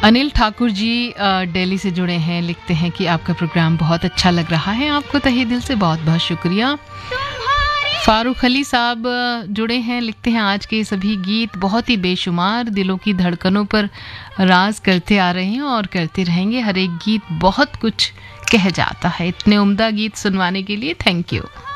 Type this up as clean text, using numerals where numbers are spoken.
अनिल ठाकुर जी दिल्ली से जुड़े हैं, लिखते हैं कि आपका प्रोग्राम बहुत अच्छा लग रहा है, आपको तहे दिल से बहुत बहुत शुक्रिया। फारूक अली साहब जुड़े हैं, लिखते हैं आज के सभी गीत बहुत ही बेशुमार दिलों की धड़कनों पर राज करते आ रहे हैं और करते रहेंगे। हर एक गीत बहुत कुछ कह जाता है। इतने उम्दा गीत सुनवाने के लिए थैंक यू।